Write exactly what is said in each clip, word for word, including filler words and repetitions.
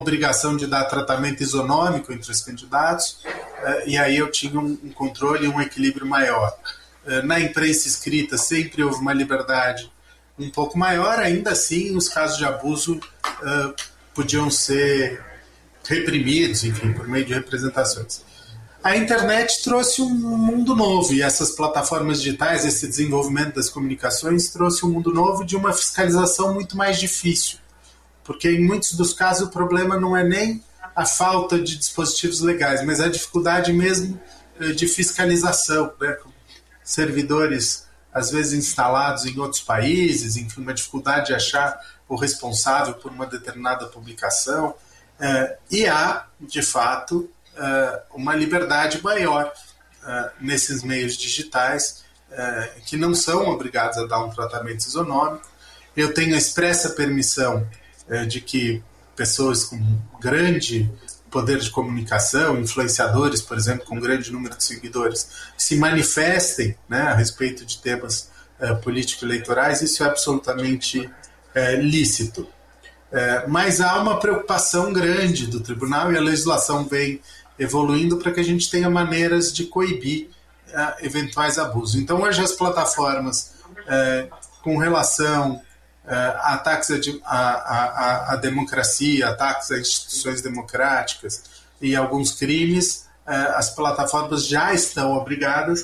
obrigação de dar tratamento isonômico entre os candidatos, uh, e aí eu tinha um, um controle e um equilíbrio maior. Uh, na imprensa escrita sempre houve uma liberdade um pouco maior, ainda assim os casos de abuso uh, podiam ser reprimidos, enfim, por meio de representações. A internet trouxe um mundo novo, e essas plataformas digitais, esse desenvolvimento das comunicações trouxe um mundo novo de uma fiscalização muito mais difícil, porque em muitos dos casos o problema não é nem a falta de dispositivos legais, mas a dificuldade mesmo de fiscalização, né? Servidores às vezes instalados em outros países, enfim, uma dificuldade de achar o responsável por uma determinada publicação, é, e há, de fato, é, uma liberdade maior é, nesses meios digitais, é, que não são obrigados a dar um tratamento isonômico. Eu tenho a expressa permissão é, de que pessoas com grande poder de comunicação, influenciadores, por exemplo, com grande número de seguidores, se manifestem, né, a respeito de temas uh, político-eleitorais. Isso é absolutamente uh, lícito. Uh, mas há uma preocupação grande do tribunal, e a legislação vem evoluindo para que a gente tenha maneiras de coibir uh, eventuais abusos. Então, hoje as plataformas uh, com relação Uh, ataques à a, a, a democracia, ataques a instituições democráticas e alguns crimes, uh, as plataformas já estão obrigadas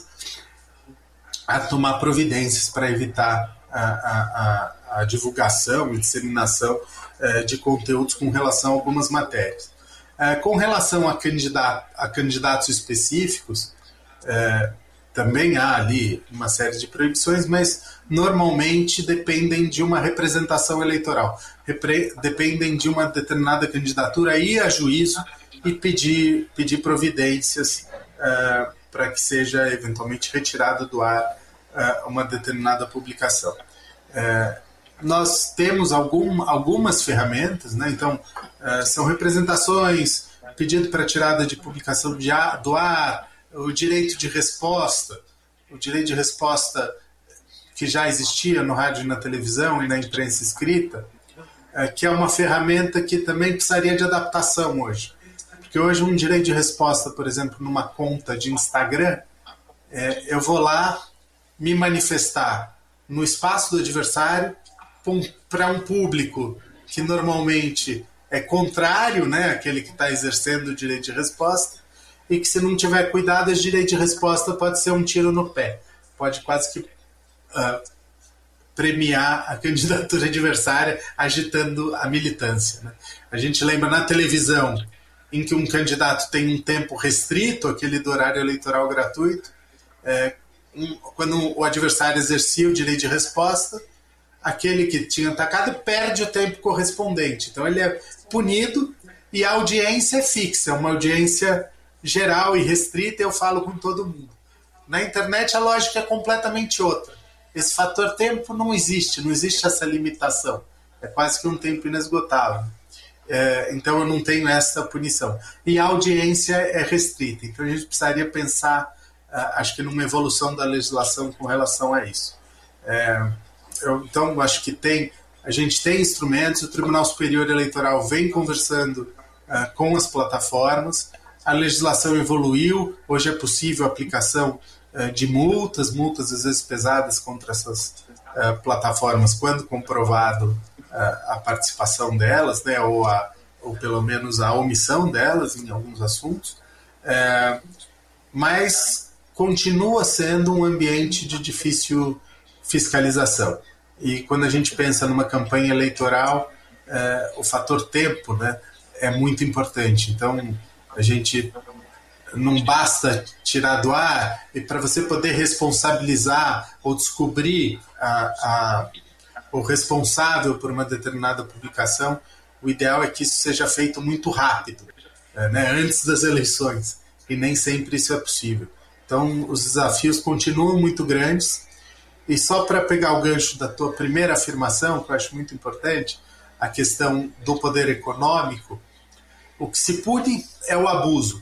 a tomar providências para evitar a, a, a, a divulgação e disseminação uh, de conteúdos com relação a algumas matérias. Uh, com relação a, candidato, a candidatos específicos, uh, também há ali uma série de proibições, mas normalmente dependem de uma representação eleitoral, Repre- dependem de uma determinada candidatura, ir a juízo e pedir, pedir providências uh, para que seja eventualmente retirada do ar uh, uma determinada publicação. Uh, nós temos algum, algumas ferramentas, né? Então, uh, são representações, pedido para tirada de publicação de ar, do ar, o direito de resposta, o direito de resposta que já existia no rádio e na televisão e na imprensa escrita, é, que é uma ferramenta que também precisaria de adaptação hoje. Porque hoje um direito de resposta, por exemplo, numa conta de Instagram, é, eu vou lá me manifestar no espaço do adversário para um público que normalmente é contrário, né, àquele que está exercendo o direito de resposta, e que, se não tiver cuidado, esse direito de resposta pode ser um tiro no pé. Pode quase que uh, premiar a candidatura adversária agitando a militância, né? A gente lembra na televisão, em que um candidato tem um tempo restrito, aquele do horário eleitoral gratuito, é, um, quando o adversário exercia o direito de resposta, aquele que tinha atacado perde o tempo correspondente. Então ele é punido e a audiência é fixa, uma audiência geral e restrita, eu falo com todo mundo. Na internet a lógica é completamente outra. Esse fator tempo não existe, não existe essa limitação. É quase que um tempo inesgotável. É, então eu não tenho essa punição. E a audiência é restrita. Então a gente precisaria pensar, uh, acho que numa evolução da legislação com relação a isso. É, eu, então acho que tem, a gente tem instrumentos, o Tribunal Superior Eleitoral vem conversando uh, com as plataformas. A legislação evoluiu, hoje é possível a aplicação uh, de multas, multas às vezes pesadas contra essas uh, plataformas, quando comprovado uh, a participação delas, né, ou, a, ou pelo menos a omissão delas em alguns assuntos, uh, mas continua sendo um ambiente de difícil fiscalização. E quando a gente pensa numa campanha eleitoral, uh, o fator tempo, né, é muito importante. Então, a gente não basta tirar do ar, e para você poder responsabilizar ou descobrir a, a, o responsável por uma determinada publicação, o ideal é que isso seja feito muito rápido, né, antes das eleições, e nem sempre isso é possível. Então, os desafios continuam muito grandes, e só para pegar o gancho da tua primeira afirmação, que eu acho muito importante, a questão do poder econômico, o que se pune é o abuso.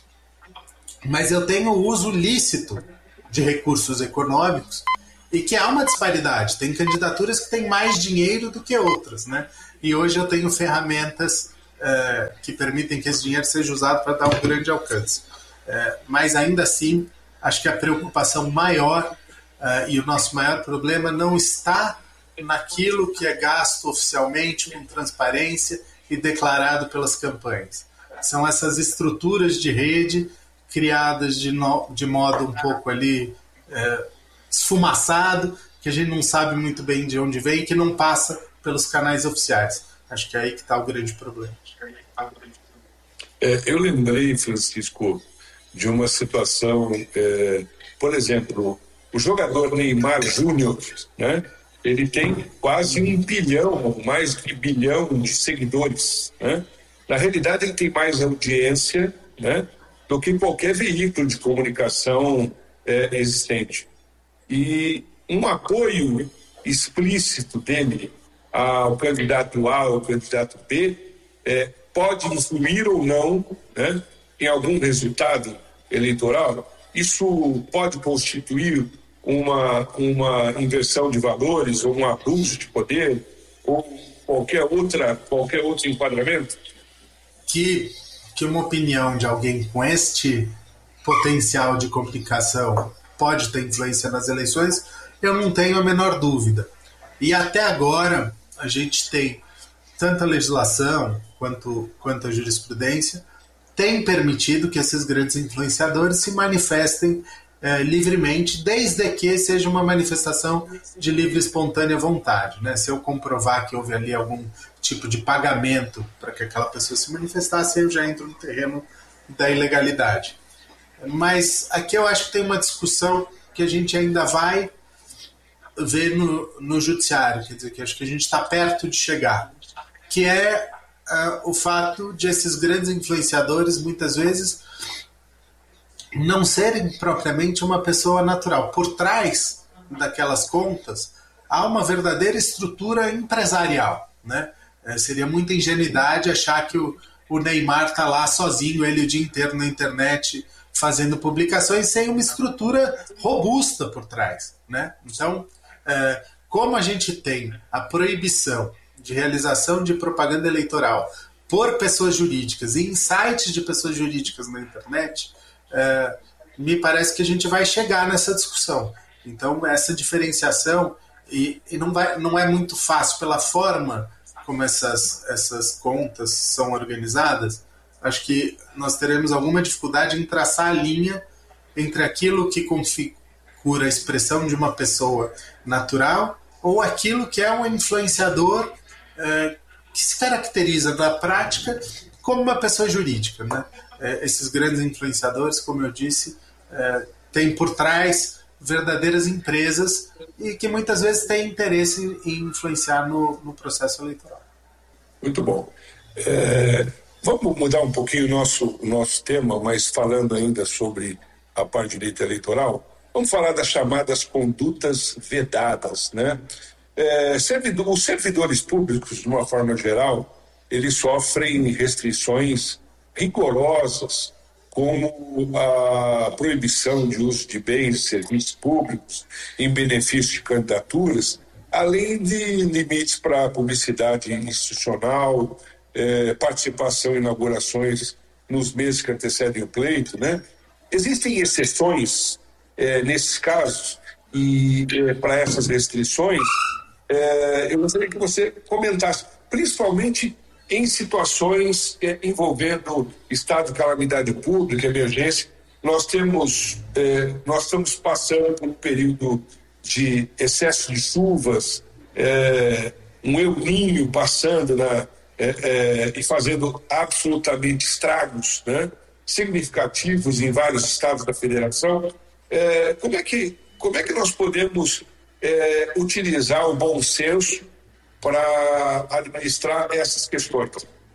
Mas eu tenho o uso lícito de recursos econômicos e que há uma disparidade. Tem candidaturas que têm mais dinheiro do que outras, né? E hoje eu tenho ferramentas é, que permitem que esse dinheiro seja usado para dar um grande alcance. É, mas ainda assim, acho que a preocupação maior é, e o nosso maior problema não está naquilo que é gasto oficialmente, com transparência e declarado pelas campanhas. São essas estruturas de rede criadas de, no, de modo um pouco ali é, esfumaçado, que a gente não sabe muito bem de onde vem e que não passa pelos canais oficiais. Acho que é aí que está o grande problema. É, eu lembrei, Francisco, de uma situação, é, por exemplo, o jogador Neymar Júnior, né? Ele tem quase um bilhão, mais de bilhão de seguidores, né? Na realidade, ele tem mais audiência, né, do que qualquer veículo de comunicação é, existente. E um apoio explícito dele ao candidato A ou ao candidato B é, pode influir ou não, né, em algum resultado eleitoral. Isso pode constituir uma, uma inversão de valores ou um abuso de poder ou qualquer, outra, qualquer outro enquadramento? Que, que uma opinião de alguém com este potencial de complicação pode ter influência nas eleições, eu não tenho a menor dúvida. E até agora a gente tem tanto a legislação quanto, quanto a jurisprudência tem permitido que esses grandes influenciadores se manifestem eh, livremente, desde que seja uma manifestação de livre e espontânea vontade, né? Se eu comprovar que houve ali algum tipo de pagamento para que aquela pessoa se manifestasse, eu já entro no terreno da ilegalidade. Mas aqui eu acho que tem uma discussão que a gente ainda vai ver no, no judiciário, quer dizer, que acho que a gente está perto de chegar, que é uh, o fato de esses grandes influenciadores, muitas vezes, não serem propriamente uma pessoa natural. Por trás daquelas contas, há uma verdadeira estrutura empresarial, né? É, seria muita ingenuidade achar que o, o Neymar está lá sozinho, ele o dia inteiro na internet fazendo publicações, sem uma estrutura robusta por trás, né? Então, é, como a gente tem a proibição de realização de propaganda eleitoral por pessoas jurídicas e em sites de pessoas jurídicas na internet, é, me parece que a gente vai chegar nessa discussão. Então, essa diferenciação, e, e não, vai, não é muito fácil pela forma como essas, essas contas são organizadas, acho que nós teremos alguma dificuldade em traçar a linha entre aquilo que configura a expressão de uma pessoa natural ou aquilo que é um influenciador é, que se caracteriza na prática como uma pessoa jurídica, né? É, esses grandes influenciadores, como eu disse, é, têm por trás verdadeiras empresas e que muitas vezes têm interesse em influenciar no, no processo eleitoral. Muito bom. É, vamos mudar um pouquinho o nosso, nosso tema, mas falando ainda sobre a parte de direito eleitoral, vamos falar das chamadas condutas vedadas, né? É, servidor, os servidores públicos, de uma forma geral, eles sofrem restrições rigorosas, como a proibição de uso de bens e serviços públicos em benefício de candidaturas, além de limites para publicidade institucional, eh, participação em inaugurações nos meses que antecedem o pleito, né? Existem exceções eh, nesses casos e eh, para essas restrições, eh, eu gostaria que você comentasse, principalmente em situações eh, envolvendo estado de calamidade pública, emergência. Nós temos, eh, nós estamos passando por um período de excesso de chuvas, é, um El Niño passando na, é, é, e fazendo absolutamente estragos, né, significativos em vários estados da federação. É, como, é que, como é que nós podemos é, utilizar o bom senso para administrar essas questões?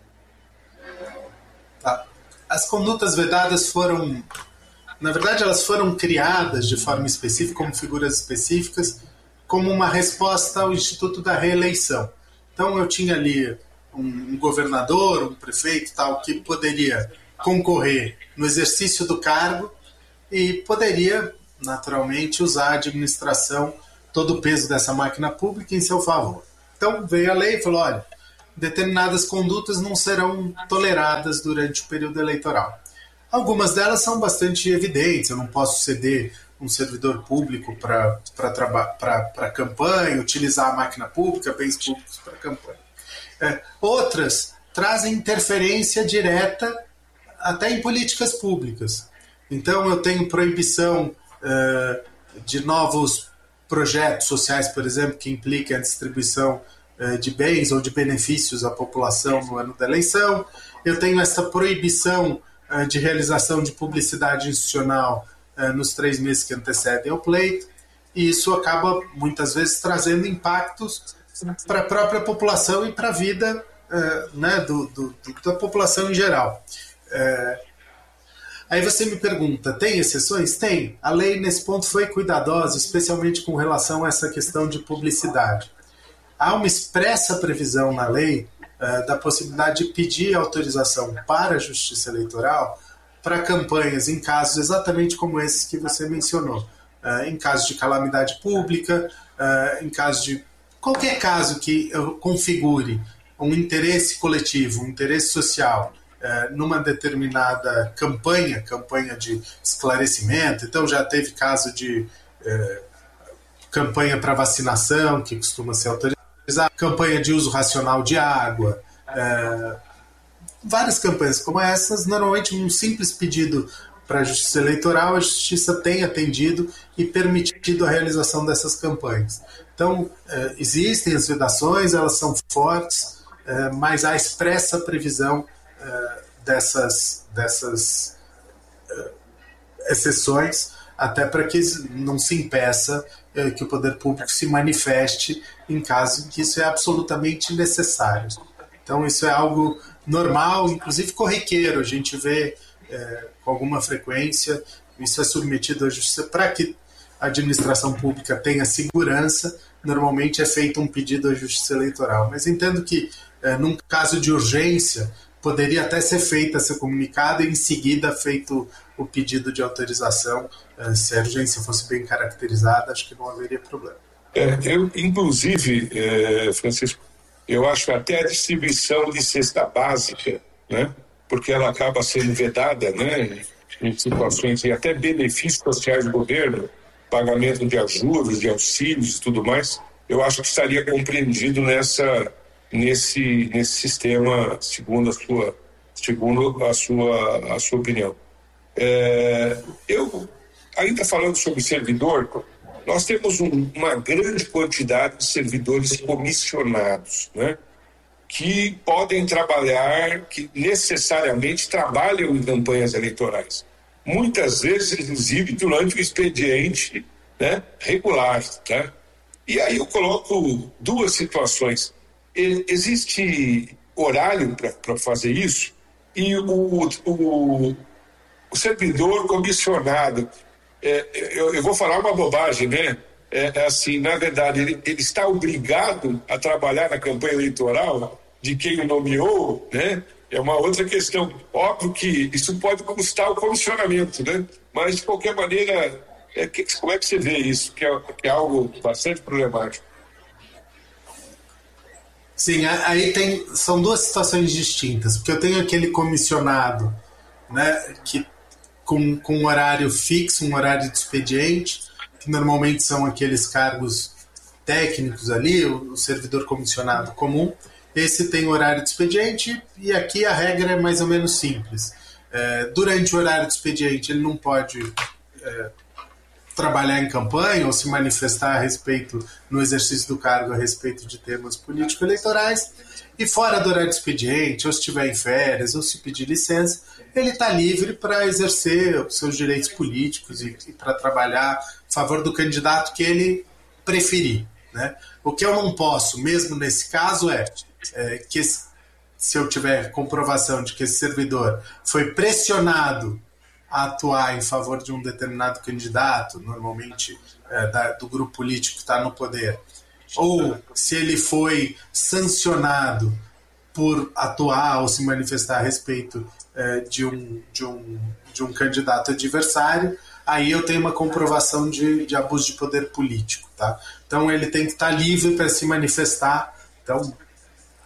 Tá. As condutas vedadas foram... Na verdade, elas foram criadas de forma específica, como figuras específicas, como uma resposta ao Instituto da Reeleição. Então, eu tinha ali um governador, um prefeito, tal, que poderia concorrer no exercício do cargo e poderia, naturalmente, usar a administração, todo o peso dessa máquina pública em seu favor. Então, veio a lei e falou, olha, determinadas condutas não serão toleradas durante o período eleitoral. Algumas delas são bastante evidentes. Eu não posso ceder um servidor público para campanha, utilizar a máquina pública, bens públicos para campanha. É, outras trazem interferência direta até em políticas públicas. Então eu tenho proibição uh, de novos projetos sociais, por exemplo, que impliquem a distribuição uh, de bens ou de benefícios à população no ano da eleição. Eu tenho essa proibição uh, de realização de publicidade institucional uh, nos três meses que antecedem ao pleito, e isso acaba muitas vezes trazendo impactos para a própria população e para a vida uh, né, do, do, da população em geral. Uh, Aí você me pergunta, tem exceções? Tem. A lei, nesse ponto, foi cuidadosa, especialmente com relação a essa questão de publicidade. Há uma expressa previsão na lei uh, da possibilidade de pedir autorização para a Justiça Eleitoral para campanhas em casos exatamente como esses que você mencionou. Uh, em casos de calamidade pública, uh, em caso de qualquer caso que configure um interesse coletivo, um interesse social, numa determinada campanha, campanha de esclarecimento. Então já teve caso de eh, campanha para vacinação, que costuma ser autorizada, campanha de uso racional de água, eh, várias campanhas como essas. Normalmente um simples pedido para a Justiça Eleitoral, a Justiça tem atendido e permitido a realização dessas campanhas. Então eh, existem as vedações, elas são fortes, eh, mas há expressa previsão dessas, dessas uh, exceções, até para que não se impeça uh, que o poder público se manifeste em caso em que isso é absolutamente necessário. Então isso é algo normal, inclusive corriqueiro, a gente vê uh, com alguma frequência, isso é submetido à justiça para que a administração pública tenha segurança. Normalmente é feito um pedido à Justiça Eleitoral, mas entendo que uh, num caso de urgência poderia até ser feito esse comunicado e em seguida feito o pedido de autorização. Se a urgência fosse bem caracterizada, acho que não haveria problema. É, eu, inclusive, é, Francisco, eu acho que até a distribuição de cesta básica, né, porque ela acaba sendo vedada, né, em situações de até benefícios sociais do governo, pagamento de ajudas, de auxílios e tudo mais, eu acho que estaria compreendido nessa... nesse nesse sistema, segundo a sua segundo a sua a sua opinião. É, eu ainda falando sobre servidor, nós temos um, uma grande quantidade de servidores comissionados, né, que podem trabalhar, que necessariamente trabalham em campanhas eleitorais, muitas vezes inclusive durante o expediente, né, regular, tá? E aí eu coloco duas situações. Existe horário para fazer isso, e o, o, o servidor comissionado, é, eu, eu vou falar uma bobagem, né? É, é assim, na verdade, ele, ele está obrigado a trabalhar na campanha eleitoral de quem o nomeou, né? É uma outra questão. Óbvio que isso pode custar o comissionamento, né? Mas, de qualquer maneira, é, que, como é que você vê isso? Que é, que é algo bastante problemático. Sim, aí tem, são duas situações distintas, porque eu tenho aquele comissionado, né, que, com, com um horário fixo, um horário de expediente, que normalmente são aqueles cargos técnicos ali, o, o servidor comissionado comum. Esse tem horário de expediente, e aqui a regra é mais ou menos simples. É, durante o horário de expediente ele não pode é, trabalhar em campanha ou se manifestar a respeito, no exercício do cargo, a respeito de temas político-eleitorais, e fora do horário de expediente, ou se estiver em férias, ou se pedir licença, ele está livre para exercer os seus direitos políticos e, e para trabalhar a favor do candidato que ele preferir, né? O que eu não posso, mesmo nesse caso, é, é que se eu tiver comprovação de que esse servidor foi pressionado a atuar em favor de um determinado candidato, normalmente é, da, do grupo político que está no poder, ou se ele foi sancionado por atuar ou se manifestar a respeito é, de, um, de, um, de um candidato adversário, aí eu tenho uma comprovação de, de abuso de poder político. Tá? Então ele tem que estar livre para se manifestar. Então,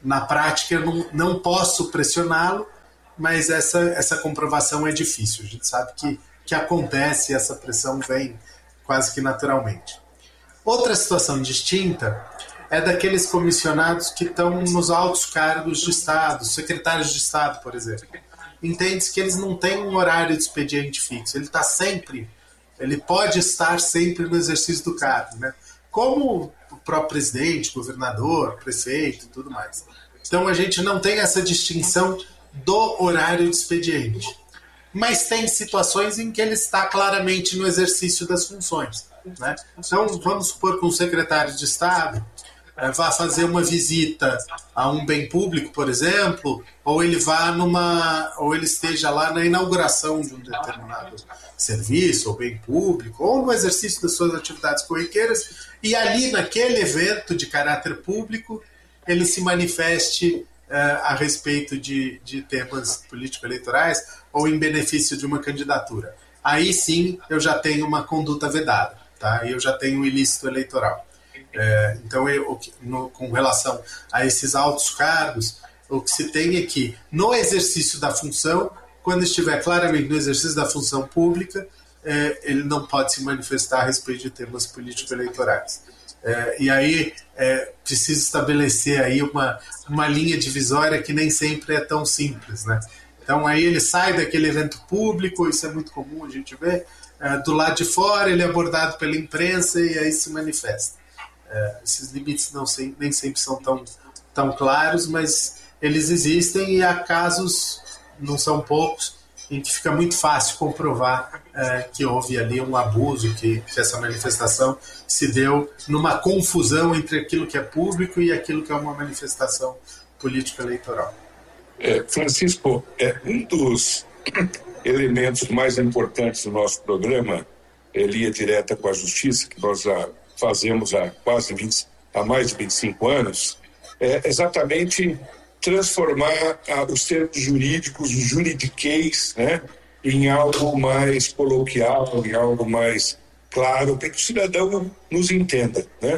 Na prática, eu não, não posso pressioná-lo, mas essa, essa comprovação é difícil. A gente sabe que, que acontece e essa pressão vem quase que naturalmente. Outra situação distinta é daqueles comissionados que estão nos altos cargos de Estado, secretários de Estado, por exemplo. Entende-se que eles não têm um horário de expediente fixo. Ele está sempre, ele pode estar sempre no exercício do cargo, né? Como o próprio presidente, governador, prefeito e tudo mais. Então a gente não tem essa distinção do horário de expediente. Mas tem situações em que ele está claramente no exercício das funções, né? Então vamos supor que um secretário de Estado é, vá fazer uma visita a um bem público, por exemplo, ou ele vá numa, ou ele esteja lá na inauguração de um determinado serviço ou bem público, ou no exercício das suas atividades corriqueiras, e ali naquele evento de caráter público ele se manifeste é, a respeito de, de temas político-eleitorais ou em benefício de uma candidatura. Aí sim eu já tenho uma conduta vedada, tá? Eu já tenho um ilícito eleitoral. É, então, eu, no, com relação a esses altos cargos, o que se tem é que, no exercício da função, quando estiver claramente no exercício da função pública, é, ele não pode se manifestar a respeito de temas político-eleitorais. É, e aí, é, precisa estabelecer aí uma, uma linha divisória que nem sempre é tão simples, né? Então, aí ele sai daquele evento público, isso é muito comum a gente ver, é, do lado de fora ele é abordado pela imprensa e aí se manifesta. É, esses limites não sem, nem sempre são tão, tão claros, mas eles existem e há casos, não são poucos, em que fica muito fácil comprovar é, que houve ali um abuso, que, que essa manifestação se deu numa confusão entre aquilo que é público e aquilo que é uma manifestação político-eleitoral. É, Francisco, é, um dos elementos mais importantes do nosso programa é Linha Direta com a Justiça, que nós já fazemos há quase vinte, há mais de vinte e cinco anos, é exatamente transformar ah, os termos jurídicos, o juridiquês, né, em algo mais coloquial, em algo mais claro, para que o cidadão nos entenda, né?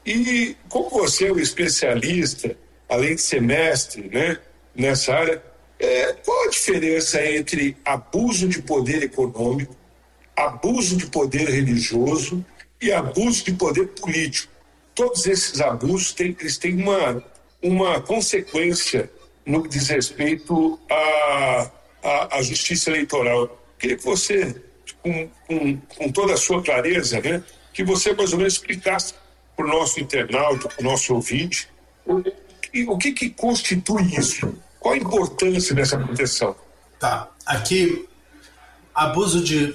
E como você é um especialista, além de ser mestre, né, nessa área, é, qual a diferença entre abuso de poder econômico, abuso de poder religioso e abuso de poder político? Todos esses abusos têm, eles têm uma, uma consequência no que diz respeito à, à, à justiça eleitoral. Queria que você, com, com, com toda a sua clareza, né, que você mais ou menos explicasse para o nosso internauta, para o nosso ouvinte, o, o que, que constitui isso? Qual a importância dessa proteção? Tá, aqui, abuso de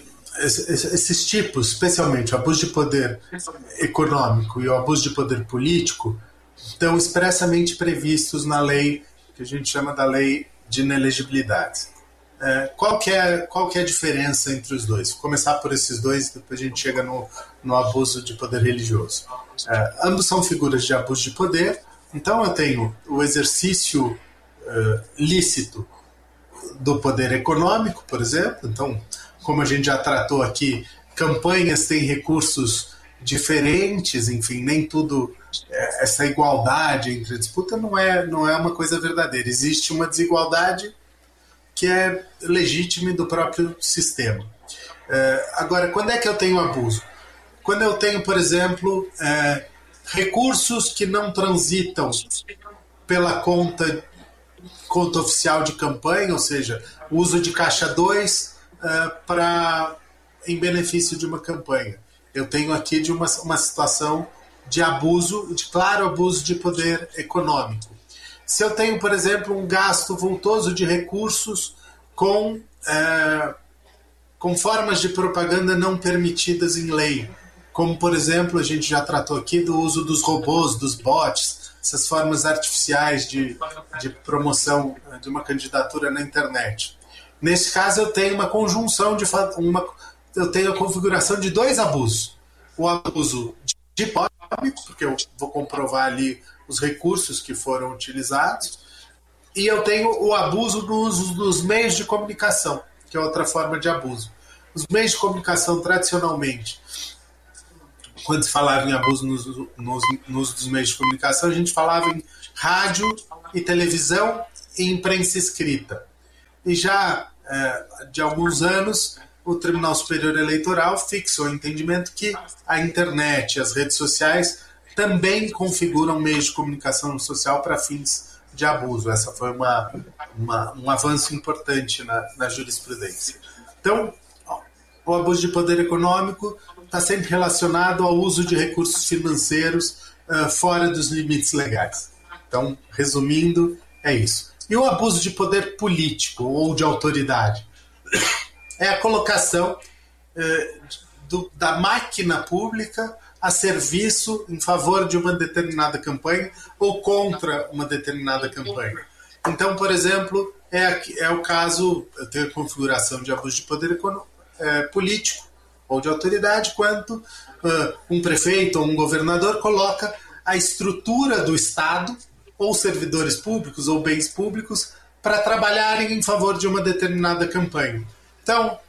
esses tipos, especialmente o abuso de poder econômico e o abuso de poder político, estão expressamente previstos na lei que a gente chama da lei de inelegibilidade. É, qual, que é, qual que é a diferença entre os dois? Vou começar por esses dois, depois a gente chega no, no abuso de poder religioso. É, ambos são figuras de abuso de poder, então eu tenho o exercício uh, lícito do poder econômico, por exemplo. Então, como a gente já tratou aqui, campanhas têm recursos diferentes, enfim, nem tudo, essa igualdade entre a disputa não é, não é uma coisa verdadeira. Existe uma desigualdade que é legítima do próprio sistema. É, agora, quando é que eu tenho abuso? Quando eu tenho, por exemplo, é, recursos que não transitam pela conta, conta oficial de campanha, ou seja, uso de caixa dois Uh, para em benefício de uma campanha. Eu tenho aqui de uma, uma situação de abuso, de claro abuso de poder econômico. Se eu tenho, por exemplo, um gasto vultoso de recursos com, uh, com formas de propaganda não permitidas em lei, como, por exemplo, a gente já tratou aqui do uso dos robôs, dos bots, essas formas artificiais de, de promoção de uma candidatura na internet. Nesse caso, eu tenho uma conjunção de uma, eu tenho a configuração de dois abusos. O abuso de econômico, porque eu vou comprovar ali os recursos que foram utilizados, e eu tenho o abuso do uso dos meios de comunicação, que é outra forma de abuso. Os meios de comunicação, tradicionalmente, quando se falava em abuso nos, nos, nos dos meios de comunicação, a gente falava em rádio e televisão e imprensa escrita. E já eh, de alguns anos, o Tribunal Superior Eleitoral fixou o entendimento que a internet e as redes sociais também configuram meios de comunicação social para fins de abuso. Essa foi uma, uma, um avanço importante na, na jurisprudência. Então, o abuso de poder econômico está sempre relacionado ao uso de recursos financeiros uh, fora dos limites legais. Então, resumindo, é isso. E o abuso de poder político ou de autoridade? É a colocação uh, do, da máquina pública a serviço em favor de uma determinada campanha ou contra uma determinada campanha. Então, por exemplo, é, é o caso, eu tenho a configuração de abuso de poder econômico, é, político ou de autoridade, quando uh, um prefeito ou um governador coloca a estrutura do Estado ou servidores públicos ou bens públicos para trabalharem em favor de uma determinada campanha. Então,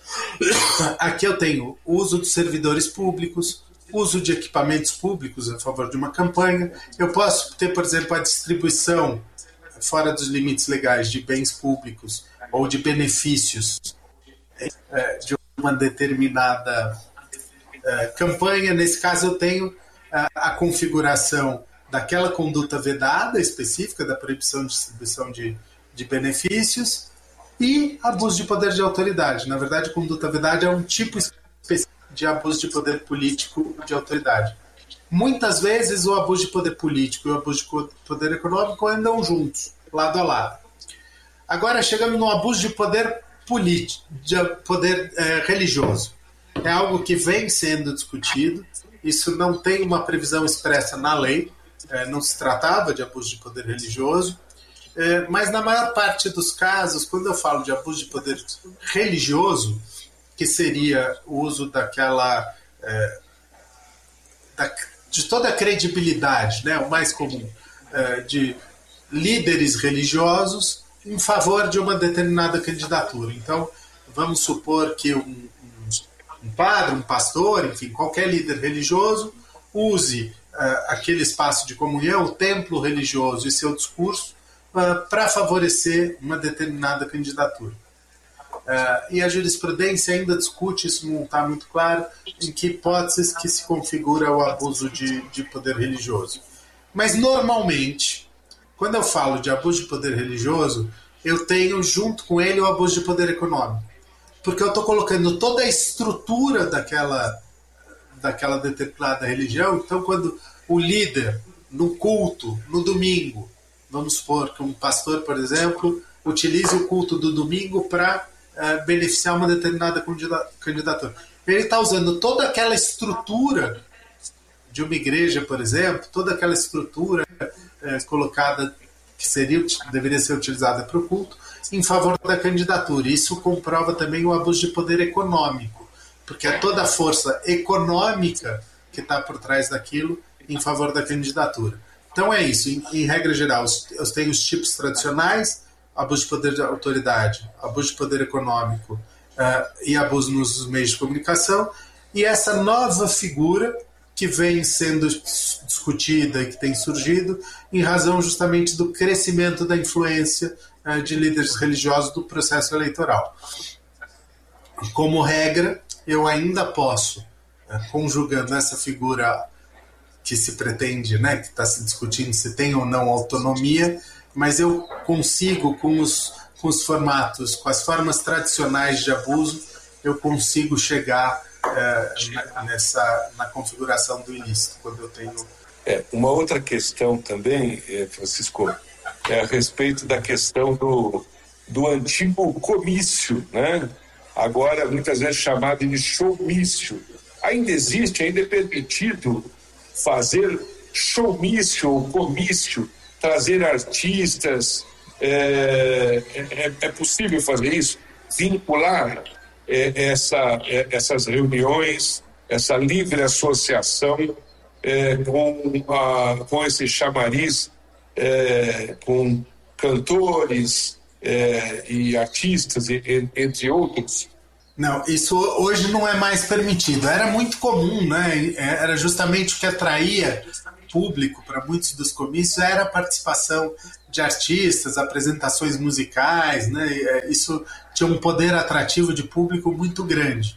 aqui eu tenho o uso de servidores públicos, uso de equipamentos públicos a favor de uma campanha. Eu posso ter, por exemplo, a distribuição fora dos limites legais de bens públicos ou de benefícios é, de uma determinada é, campanha. Nesse caso, eu tenho a, a configuração daquela conduta vedada específica, da proibição de distribuição de, de benefícios, e abuso de poder de autoridade. Na verdade, conduta vedada é um tipo específico de abuso de poder político de autoridade. Muitas vezes o abuso de poder político e o abuso de poder econômico andam juntos, lado a lado. Agora chegamos no abuso de poder político, de poder é, religioso. É algo que vem sendo discutido, isso não tem uma previsão expressa na lei, é, não se tratava de abuso de poder religioso, é, mas na maior parte dos casos, quando eu falo de abuso de poder religioso, que seria o uso daquela é, da, de toda a credibilidade, né, o mais comum, é, de líderes religiosos em favor de uma determinada candidatura. Então, vamos supor que um, um, um padre, um pastor, enfim, qualquer líder religioso use uh, aquele espaço de comunhão, o templo religioso e seu discurso uh, para favorecer uma determinada candidatura. Uh, e a jurisprudência ainda discute, isso não está muito claro, em que hipóteses que se configura o abuso de, de poder religioso. Mas, normalmente, quando eu falo de abuso de poder religioso, eu tenho junto com ele o abuso de poder econômico. Porque eu estou colocando toda a estrutura daquela, daquela determinada religião. Então, quando o líder, no culto, no domingo, vamos supor que um pastor, por exemplo, utilize o culto do domingo para uh, beneficiar uma determinada candidatura. Ele está usando toda aquela estrutura de uma igreja, por exemplo, toda aquela estrutura uh, colocada, que seria, deveria ser utilizada para o culto, em favor da candidatura. Isso comprova também o abuso de poder econômico, porque é toda a força econômica que está por trás daquilo em favor da candidatura. Então é isso, em, em regra geral, eu tenho os tipos tradicionais, abuso de poder de autoridade, abuso de poder econômico uh, e abuso nos meios de comunicação, e essa nova figura que vem sendo discutida e que tem surgido em razão justamente do crescimento da influência uh, de líderes religiosos do processo eleitoral. Como regra, eu ainda posso, uh, conjugando essa figura que se pretende, né, que está se discutindo se tem ou não autonomia, mas eu consigo, com os, com os formatos, com as formas tradicionais de abuso, eu consigo chegar é, na, nessa, na configuração do ilícito, quando eu tenho... É, uma outra questão também, Francisco, é a respeito da questão do, do antigo comício, né? Agora muitas vezes chamado de showmício. Ainda existe, ainda é permitido fazer showmício ou comício, trazer artistas, é, é, é possível fazer isso? Vincular é, essa, é, essas reuniões, essa livre associação é, com, a, com esse chamariz, é, com cantores é, e artistas, entre outros? Não, isso hoje não é mais permitido. Era muito comum, né? Era justamente o que atraía público para muitos dos comícios era a participação de artistas, apresentações musicais, né? Isso tinha um poder atrativo de público muito grande.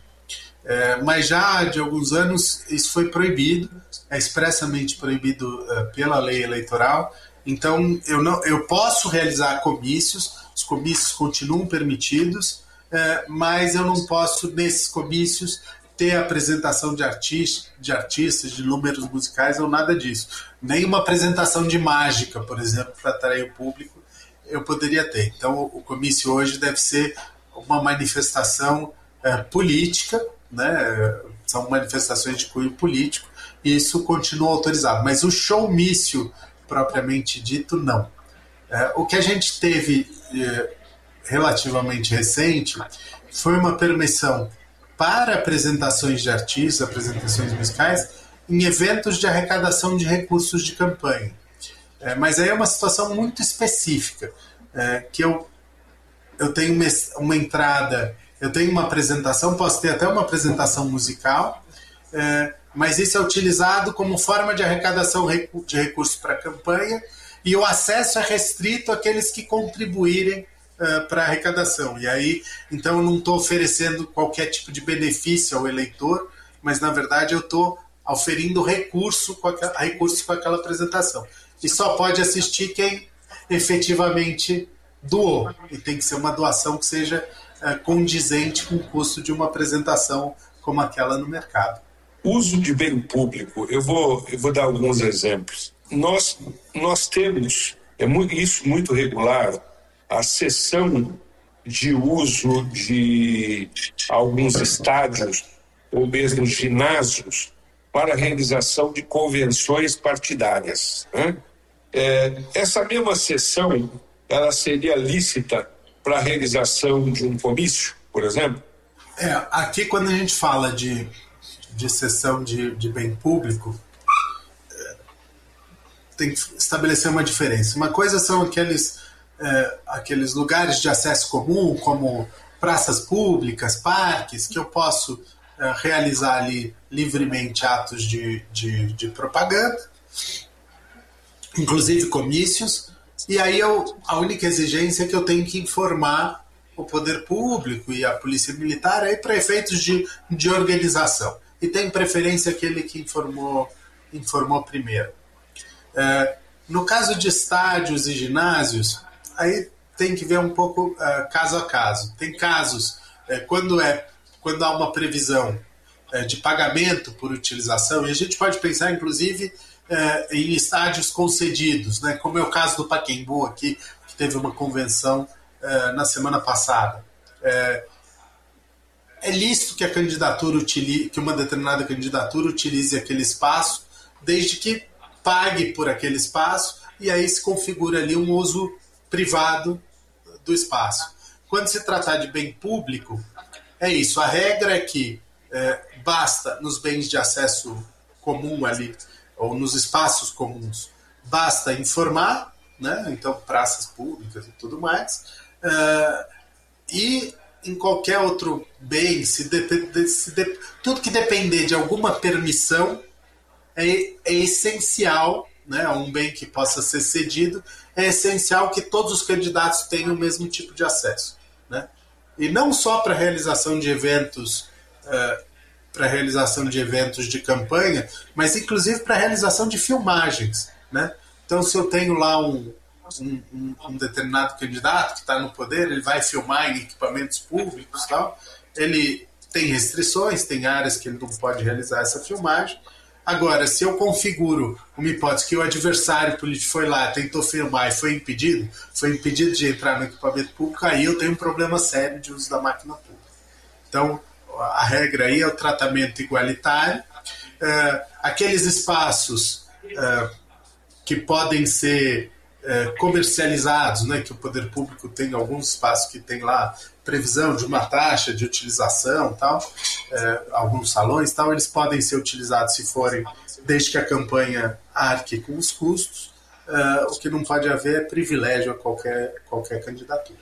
É, mas já de alguns anos isso foi proibido, é expressamente proibido uh, pela lei eleitoral. Então eu, não, eu posso realizar comícios, os comícios continuam permitidos, uh, mas eu não posso, nesses comícios, ter apresentação de, artista, de artistas, de números musicais ou nada disso. Nem uma apresentação de mágica, por exemplo, para atrair o público, eu poderia ter. Então o comício hoje deve ser uma manifestação uh, política, né? São manifestações de cunho político e isso continua autorizado, mas o showmício propriamente dito não. É, o que a gente teve é, relativamente recente foi uma permissão para apresentações de artistas, apresentações musicais em eventos de arrecadação de recursos de campanha, é, mas aí é uma situação muito específica, é, que eu, eu tenho uma, uma entrada. Eu tenho uma apresentação, posso ter até uma apresentação musical, é, mas isso é utilizado como forma de arrecadação de recursos para a campanha e o acesso é restrito àqueles que contribuírem é, para a arrecadação. E aí, então, eu não estou oferecendo qualquer tipo de benefício ao eleitor, mas, na verdade, eu estou oferindo recurso com aquela, recursos com aquela apresentação. E só pode assistir quem efetivamente doou. E tem que ser uma doação que seja condizente com o custo de uma apresentação como aquela no mercado. Uso de bem público, eu vou, eu vou dar alguns exemplos. Nós, nós temos, é muito, isso muito regular, a cessão de uso de alguns estádios ou mesmo ginásios para a realização de convenções partidárias, né? É, essa mesma cessão, ela seria lícita para a realização de um comício, por exemplo? É, aqui quando a gente fala de, de cessão de, de bem público, é, tem que estabelecer uma diferença. Uma coisa são aqueles, é, aqueles lugares de acesso comum, como praças públicas, parques, que eu posso é, realizar ali livremente atos de, de, de propaganda, inclusive comícios. E aí eu, a única exigência é que eu tenho que informar o poder público e a polícia militar aí para efeitos de, de organização. E tem preferência aquele que informou, informou primeiro. É, no caso de estádios e ginásios, aí tem que ver um pouco é, caso a caso. Tem casos, é, quando, é, quando há uma previsão é, de pagamento por utilização, e a gente pode pensar, inclusive, É, em estádios concedidos, né? Como é o caso do Pacaembu aqui, que teve uma convenção é, na semana passada. É, é lícito que a candidatura utilize, que uma determinada candidatura utilize aquele espaço, desde que pague por aquele espaço, e aí se configura ali um uso privado do espaço. Quando se tratar de bem público, é isso. A regra é que é, basta nos bens de acesso comum ali, ou nos espaços comuns, basta informar, né? Então praças públicas e tudo mais, uh, e em qualquer outro bem, se de, se de, tudo que depender de alguma permissão é, é essencial, né? Um bem que possa ser cedido, é essencial que todos os candidatos tenham o mesmo tipo de acesso, né? E não só para a realização de eventos uh, para a realização de eventos de campanha, mas inclusive para a realização de filmagens, né? Então, se eu tenho lá um, um, um determinado candidato que está no poder, ele vai filmar em equipamentos públicos e tal, ele tem restrições, tem áreas que ele não pode realizar essa filmagem. Agora, se eu configuro uma hipótese que o adversário político foi lá, tentou filmar e foi impedido, foi impedido de entrar no equipamento público, aí eu tenho um problema sério de uso da máquina pública. Então, a regra aí é o tratamento igualitário. Uh, aqueles espaços uh, que podem ser uh, comercializados, né, que o poder público tem alguns espaços que tem lá previsão de uma taxa de utilização, tal, uh, alguns salões, tal, eles podem ser utilizados se forem, desde que a campanha arque com os custos. Uh, o que não pode haver é privilégio a qualquer, qualquer candidatura.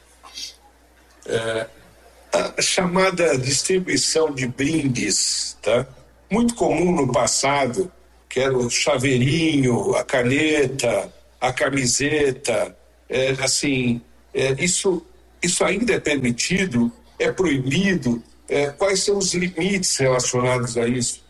É... A chamada distribuição de brindes, tá? Muito comum no passado quero o chaveirinho, a caneta, a camiseta, é, assim, é, isso, isso ainda é permitido? É proibido? É, quais são os limites relacionados a isso?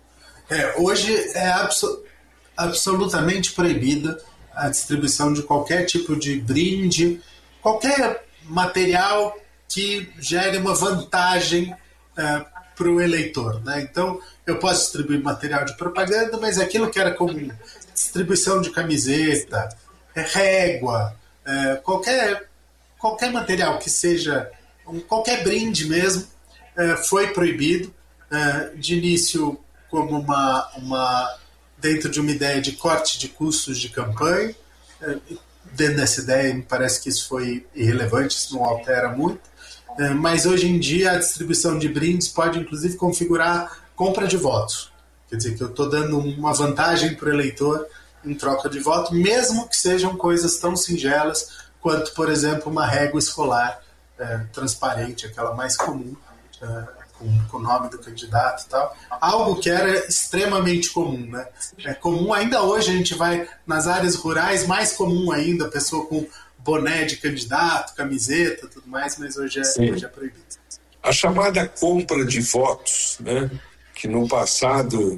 É, hoje é abso- absolutamente proibida a distribuição de qualquer tipo de brinde, qualquer material que gere uma vantagem é, para o eleitor, né? Então, eu posso distribuir material de propaganda, mas aquilo que era comum, distribuição de camiseta, é, régua, é, qualquer, qualquer material que seja, um, qualquer brinde mesmo, é, foi proibido. É, de início, como uma, uma dentro de uma ideia de corte de custos de campanha. É, dentro dessa ideia, me parece que isso foi irrelevante, isso não altera muito. É, mas hoje em dia a distribuição de brindes pode inclusive configurar compra de votos. Quer dizer que eu estou dando uma vantagem para o eleitor em troca de voto, mesmo que sejam coisas tão singelas quanto, por exemplo, uma régua escolar é, transparente, aquela mais comum, é, com, com o nome do candidato e tal. Algo que era extremamente comum, né? É comum, ainda hoje a gente vai nas áreas rurais, mais comum ainda, a pessoa com boné de candidato, camiseta, tudo mais, mas hoje é, hoje é proibido. A chamada compra de votos, né? Que no passado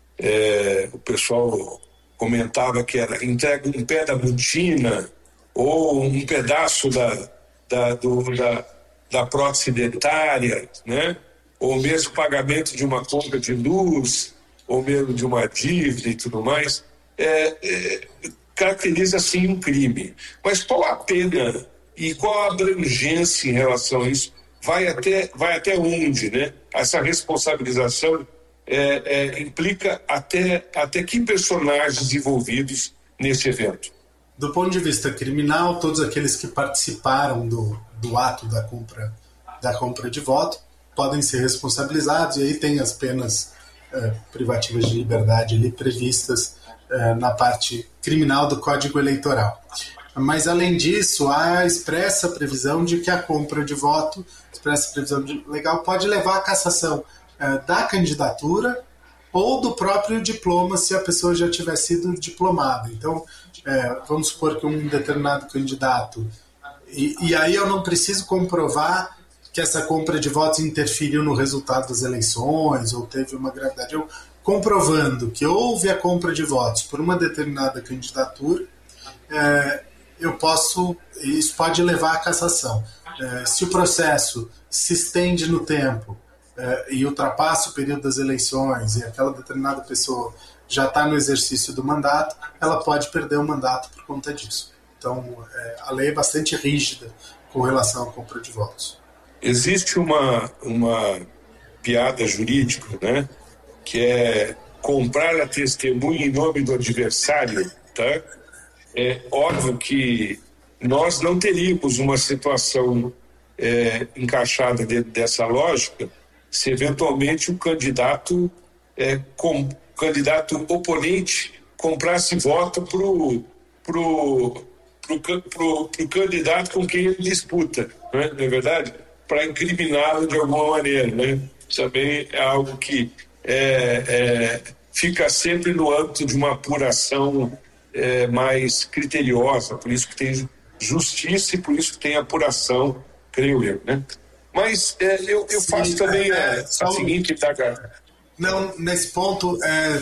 é, o pessoal comentava que era entrega um pé da botina ou um pedaço da, da, do, da, da prótese dentária, né? Ou mesmo pagamento de uma compra de luz, ou mesmo de uma dívida e tudo mais, é, é, caracteriza sim um crime. Mas qual a pena e qual a abrangência em relação a isso? Vai até, vai até onde, né? Essa responsabilização é, é, implica até, até que personagens envolvidos nesse evento? Do ponto de vista criminal, todos aqueles que participaram do, do ato da compra, da compra de voto podem ser responsabilizados, e aí tem as penas eh, privativas de liberdade ali previstas eh, na parte criminal do Código Eleitoral. Mas, além disso, há a expressa previsão de que a compra de voto, expressa previsão de, legal, pode levar à cassação eh, da candidatura ou do próprio diploma, se a pessoa já tiver sido diplomada. Então, eh, vamos supor que um determinado candidato, e, e aí eu não preciso comprovar que essa compra de votos interferiu no resultado das eleições ou teve uma gravidade. Eu, comprovando que houve a compra de votos por uma determinada candidatura, é, eu posso, isso pode levar à cassação. É, se o processo se estende no tempo é, e ultrapassa o período das eleições e aquela determinada pessoa já está no exercício do mandato, ela pode perder o mandato por conta disso. Então, é, a lei é bastante rígida com relação à compra de votos. Existe uma, uma piada jurídica, né, que é comprar a testemunha em nome do adversário, tá? É óbvio que nós não teríamos uma situação é, encaixada dentro dessa lógica se eventualmente o candidato, é, com, candidato oponente comprasse voto para o pro, pro, pro, pro, pro candidato com quem ele disputa, né? Não é verdade? Para incriminá-lo de alguma maneira, né? Também é algo que é, é, fica sempre no âmbito de uma apuração é, mais criteriosa, por isso que tem justiça e por isso que tem apuração, creio eu, né? Mas é, eu, eu Sim, faço também é, a, a seguinte... Tá, não, nesse ponto, é,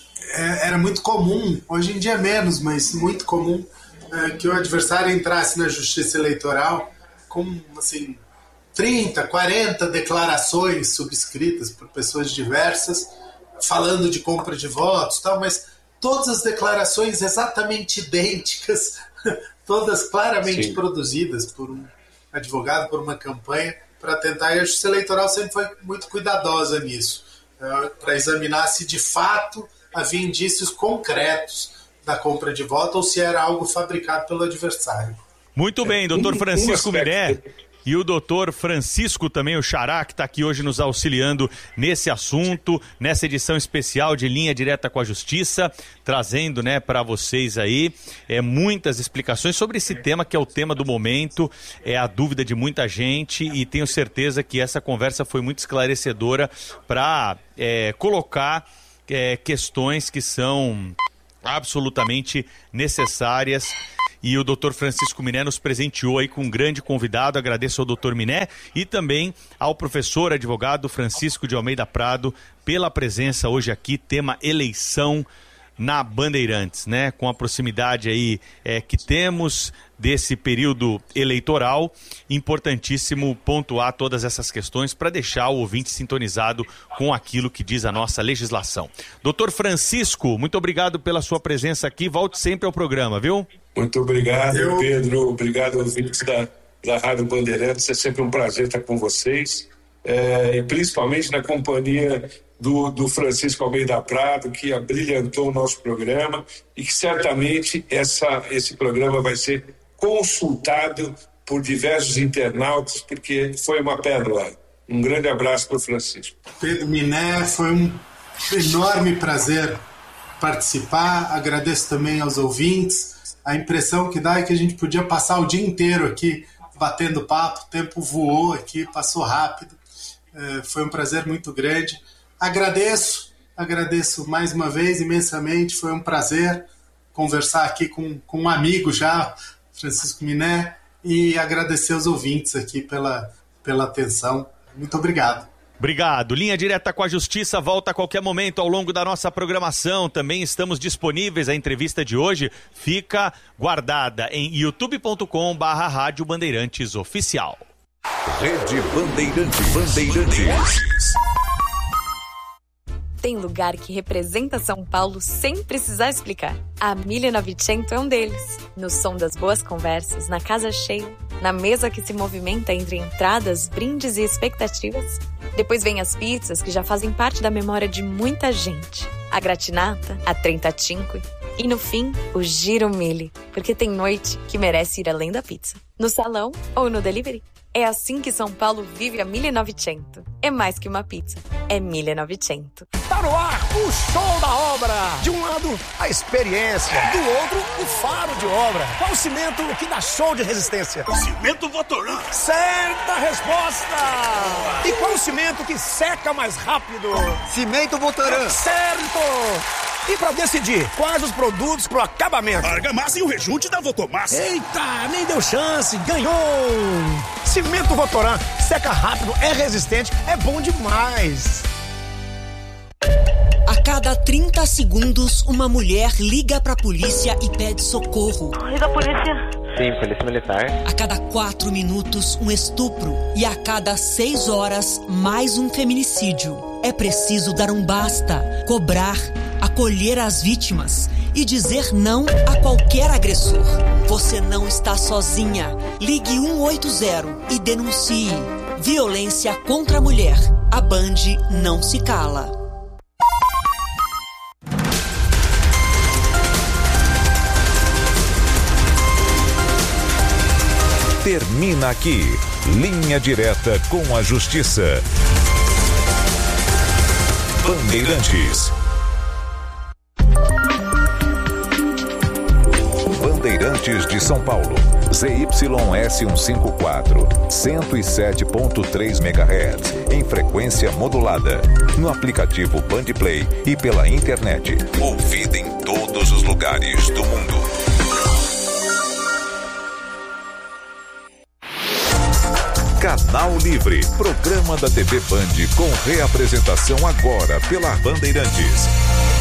é, era muito comum, hoje em dia menos, mas muito comum, é, que o adversário entrasse na justiça eleitoral com, assim... trinta, quarenta declarações subscritas por pessoas diversas, falando de compra de votos e tal, mas todas as declarações exatamente idênticas, todas claramente Sim. produzidas por um advogado, por uma campanha, para tentar, e a Justiça Eleitoral sempre foi muito cuidadosa nisso, para examinar se de fato havia indícios concretos da compra de voto ou se era algo fabricado pelo adversário. Muito bem, doutor Francisco Miré. E o doutor Francisco também, o Xará, que está aqui hoje nos auxiliando nesse assunto, nessa edição especial de Linha Direta com a Justiça, trazendo, né, para vocês aí é, muitas explicações sobre esse tema que é o tema do momento, é a dúvida de muita gente, e tenho certeza que essa conversa foi muito esclarecedora para é, colocar é, questões que são absolutamente necessárias. E o doutor Francisco Miné nos presenteou aí com um grande convidado. Agradeço ao doutor Miné e também ao professor advogado Francisco de Almeida Prado pela presença hoje aqui, tema eleição na Bandeirantes, né? Com a proximidade aí é, que temos desse período eleitoral, importantíssimo pontuar todas essas questões para deixar o ouvinte sintonizado com aquilo que diz a nossa legislação. Doutor Francisco, muito obrigado pela sua presença aqui, volte sempre ao programa, viu? Muito obrigado, Eu... Pedro, obrigado aos ouvintes da, da Rádio Bandeirantes, é sempre um prazer estar com vocês, é, e principalmente na companhia do, do Francisco Almeida Prado, que abrilhantou o nosso programa e que certamente essa, esse programa vai ser consultado por diversos internautas, porque foi uma pérola. Um grande abraço para o Francisco. Pedro Miné, foi um enorme prazer participar. Agradeço também aos ouvintes. A impressão que dá é que a gente podia passar o dia inteiro aqui batendo papo. O tempo voou aqui, passou rápido. Foi um prazer muito grande. Agradeço, agradeço mais uma vez imensamente. Foi um prazer conversar aqui com, com um amigo já, Francisco Miné, e agradecer aos ouvintes aqui pela, pela atenção. Muito obrigado. Obrigado. Linha Direta com a Justiça volta a qualquer momento ao longo da nossa programação. Também estamos disponíveis. A entrevista de hoje fica guardada em youtube ponto com barra Rádio Bandeirantes Oficial. Rede Bandeirantes. Bandeirantes. Tem lugar que representa São Paulo sem precisar explicar. A mille e novecento é um deles. No som das boas conversas, na casa cheia, na mesa que se movimenta entre entradas, brindes e expectativas. Depois vem as pizzas que já fazem parte da memória de muita gente. A gratinata, a trentacinque e, no fim, o giro mille, porque tem noite que merece ir além da pizza. No salão ou no delivery. É assim que São Paulo vive a mille e novecento. É mais que uma pizza, é mille e novecento. Tá no ar o show da obra. De um lado, a experiência. Do outro, o faro de obra. Qual o cimento que dá show de resistência? Cimento Votoran. Certa resposta. E qual o cimento que seca mais rápido? Cimento Votoran. Certo. E pra decidir quais os produtos pro acabamento? Argamassa e o rejunte da Votomassa. Eita, nem deu chance, ganhou! Cimento Votoran, seca rápido, é resistente, é bom demais. A cada trinta segundos, uma mulher liga pra polícia e pede socorro. E da polícia? Sim, polícia militar. A cada quatro minutos, um estupro. E a cada seis horas, mais um feminicídio. É preciso dar um basta, cobrar, acolher as vítimas e dizer não a qualquer agressor. Você não está sozinha. Ligue um oito zero e denuncie. Violência contra a mulher. A Band não se cala. Termina aqui, Linha Direta com a Justiça. Bandeirantes. Bandeirantes de São Paulo, Z Y S cento e cinquenta e quatro, cento e sete ponto três megahertz, em frequência modulada, no aplicativo Bandplay e pela internet, ouvida em todos os lugares do mundo. Canal Livre, programa da T V Band com reapresentação agora pela Bandeirantes.